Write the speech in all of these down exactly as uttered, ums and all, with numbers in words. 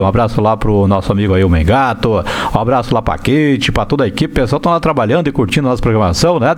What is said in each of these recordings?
Um abraço lá pro nosso amigo aí, o Mengato. Um abraço lá pra Kate, pra toda a equipe. O pessoal tá lá trabalhando e curtindo a nossa programação, né?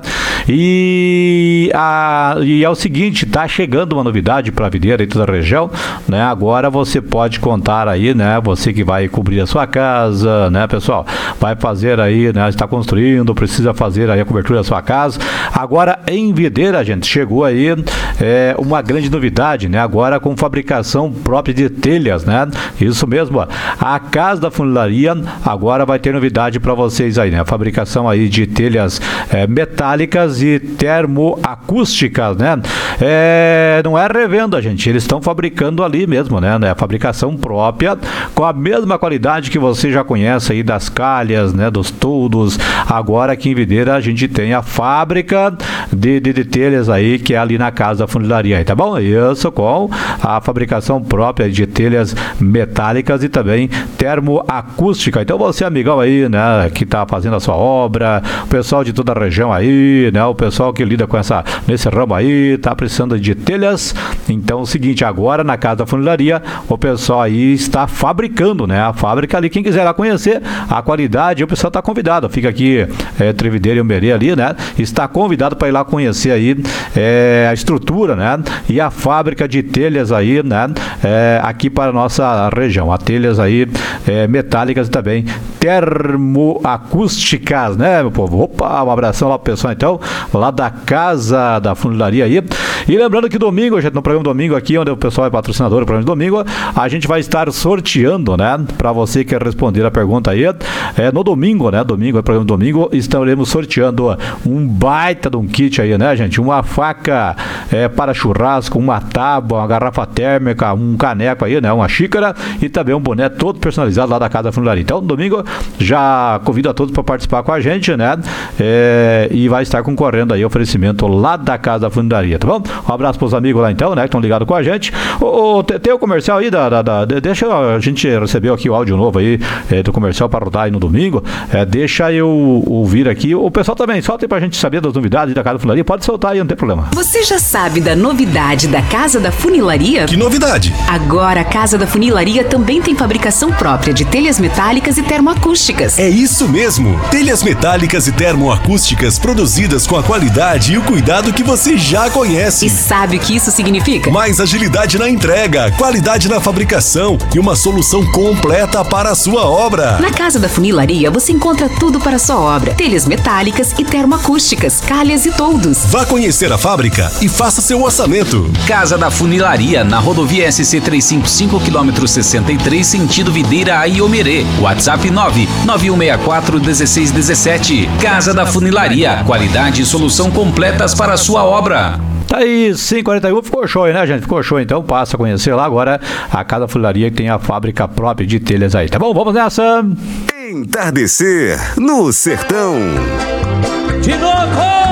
E, a, e é o seguinte, tá chegando uma novidade pra videira e toda a região, né? Agora você pode contar aí, né? Você que vai cobrir a sua casa, né, pessoal? Vai fazer aí, né? Está construindo, precisa fazer aí a cobertura da sua casa. Agora em videira, gente, chegou aí é, uma grande novidade, né? Agora com fabricação própria de telhas, né? Isso mesmo. A Casa da Funilaria agora vai ter novidade para vocês aí, né? A fabricação aí de telhas é, metálicas e termoacústicas, né? É, não é revenda, gente. Eles estão fabricando ali mesmo, né? A fabricação própria com a mesma qualidade que você já conhece aí das calhas, né? Dos toldos. Agora aqui em Videira a gente tem a fábrica de, de, de telhas aí que é ali na Casa da Funilaria aí, tá bom? Isso com a fabricação própria de telhas metálicas e também termoacústica. Então você, amigão aí, né, que tá fazendo a sua obra, o pessoal de toda a região aí, né, o pessoal que lida com essa, nesse ramo aí, tá precisando de telhas. Então é o seguinte, agora na Casa da Funilaria, o pessoal aí está fabricando, né, a fábrica ali, quem quiser lá conhecer a qualidade, o pessoal tá convidado, fica aqui, é, Trevideira e Umerê ali, né, está convidado para ir lá conhecer aí, é, a estrutura, né, e a fábrica de telhas aí, né, é, aqui para a nossa região, a telhas aí é, metálicas e também termoacústicas, né, meu povo? Opa, um abração lá pro pessoal, então, lá da Casa da Funilaria aí. E lembrando que domingo, gente, no programa domingo aqui, onde o pessoal é patrocinador do programa de domingo, a gente vai estar sorteando, né, para você que quer responder a pergunta aí, é, no domingo, né, domingo, é programa domingo, estaremos sorteando um baita de um kit aí, né, gente, uma faca é, para churrasco, uma tábua, uma garrafa térmica, um caneco aí, né, uma xícara e também um boné todo personalizado lá da Casa da Funilaria. Então, domingo, já convido a todos para participar com a gente, né? É, e vai estar concorrendo aí oferecimento lá da Casa da Funilaria, tá bom? Um abraço pros amigos lá então, né? Que estão ligados com a gente. O, o, tem o comercial aí da, da, da. Deixa a gente recebeu aqui o áudio novo aí é, do comercial para rodar aí no domingo. É, deixa eu ouvir aqui. O pessoal também, solta aí pra gente saber das novidades da Casa da Funilaria. Pode soltar aí, não tem problema. Você já sabe da novidade da Casa da Funilaria? Que novidade? Agora a Casa da Funilaria também tem fabricação própria de telhas metálicas e termoacústicas. É isso mesmo! Telhas metálicas e termoacústicas produzidas com a qualidade e o cuidado que você já conhece. E sabe o que isso significa? Mais agilidade na entrega, qualidade na fabricação e uma solução completa para a sua obra. Na Casa da Funilaria você encontra tudo para a sua obra. Telhas metálicas e termoacústicas, calhas e toldos. Vá conhecer a fábrica e faça seu orçamento. Casa da Funilaria, na rodovia S C trezentos e cinquenta e cinco, quilômetro sessenta e três, sentido Videira a Iomerê. WhatsApp nove nove um seis quatro um seis um sete. Casa da Funilaria, qualidade e solução completas para a sua obra. Tá aí, cinco e quarenta e um, ficou show, né, gente? Ficou show, então passa a conhecer lá agora a Casa da Funilaria, que tem a fábrica própria de telhas aí, tá bom? Vamos nessa! Entardecer no Sertão. De novo!